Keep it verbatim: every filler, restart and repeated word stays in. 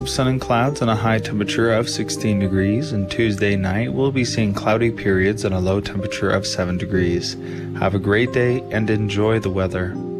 Sun and clouds and a high temperature of sixteen degrees, and Tuesday night we'll be seeing cloudy periods and a low temperature of seven degrees. Have a great day and enjoy the weather.